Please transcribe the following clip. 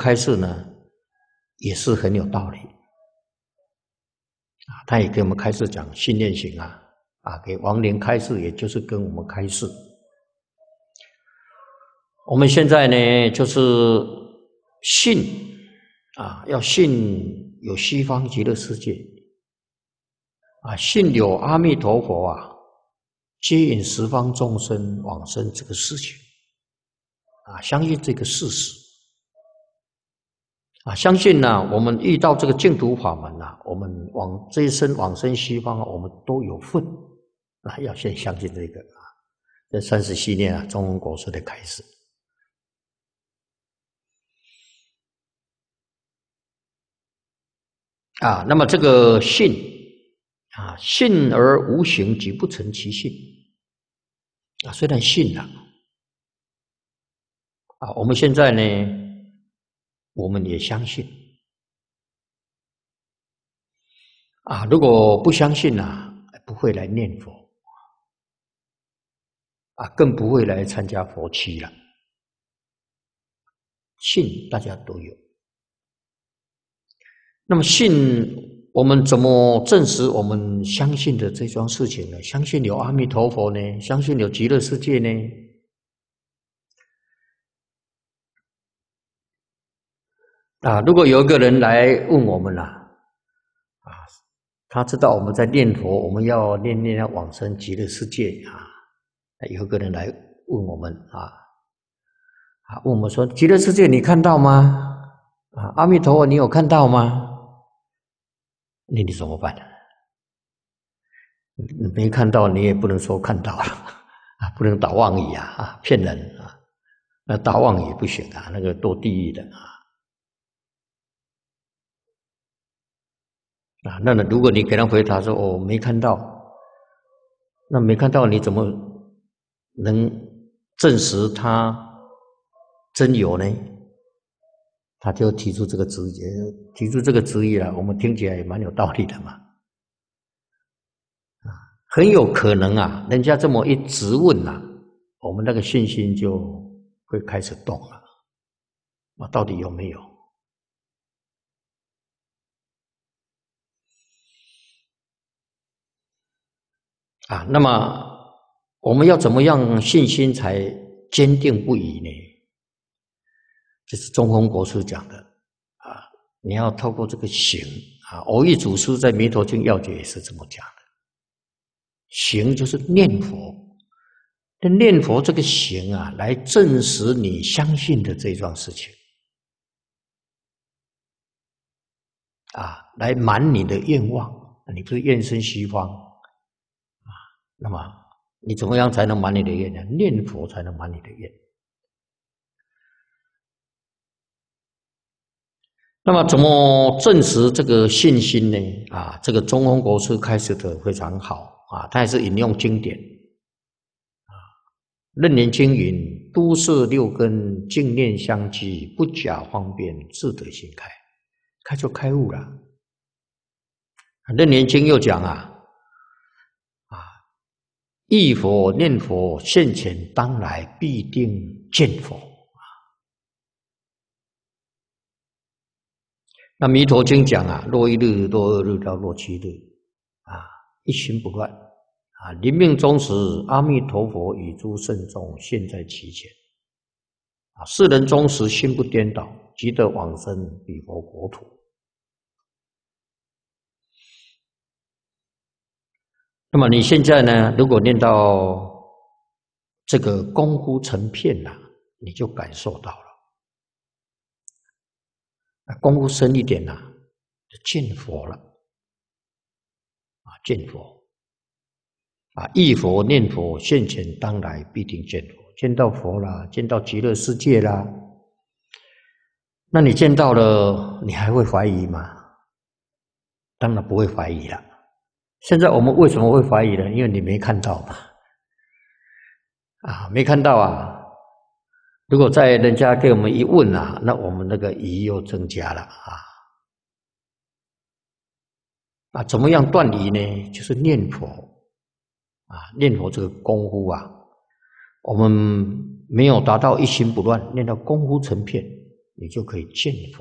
开示呢，也是很有道理啊。他也给我们开示讲信念行给亡灵开示，也就是跟我们开示。我们现在呢，就是信要信有西方极乐世界信有阿弥陀佛接引十方众生往生这个事情相信这个事实相信我们遇到这个净土法门我们这一生往生西方我们都有份要先相信这个这37念中文国师的开示那么这个信信而无行，即不成其信虽然信我们现在呢，我们也相信如果不相信不会来念佛更不会来参加佛七了。信大家都有，那么信我们怎么证实我们相信的这桩事情呢？相信有阿弥陀佛呢？相信有极乐世界呢？如果有一个人来问我们他知道我们在念佛，我们要念要往生极乐世界有一个人来问我们问我们说极乐世界你看到吗？阿弥陀佛你有看到吗？那你怎么办？你没看到你也不能说看到了不能打妄语骗人那打妄语不行那个堕地狱的那如果你给他回答说没看到，那没看到你怎么能证实他真有呢？他就提出这个质疑，我们听起来也蛮有道理的嘛。很有可能人家这么一质问我们那个信心就会开始动了到底有没有？那么我们要怎么样信心才坚定不移呢？这是中峰国师讲的你要透过这个行蕅益祖师在《弥陀经要解》也是这么讲的。行就是念佛，那念佛这个行来证实你相信的这桩事情来满你的愿望。你不是愿生西方那么你怎么样才能满你的愿呢？念佛才能满你的愿。那么怎么证实这个信心呢？这个中峰国师开始的非常好他也是引用经典楞严经云：都摄六根，净念相继，不假方便，自得心开。开就开悟了。楞严经又讲忆佛念佛，现前当来必定见佛。那弥陀经讲若一日，若二日，到若七日一心不乱临命终时，阿弥陀佛与诸圣众现在其前世人终时心不颠倒，即得往生彼佛国土。那么你现在呢，如果念到这个功夫成片你就感受到了功夫深一点就见佛了见佛忆佛念佛，现前当来必定见佛。见到佛啦，见到极乐世界啦，那你见到了，你还会怀疑吗？当然不会怀疑了。现在我们为什么会怀疑呢？因为你没看到嘛没看到如果在人家给我们一问那我们那个疑又增加了怎么样断疑呢？就是念佛念佛这个功夫我们没有达到一心不乱，念到功夫成片你就可以见佛。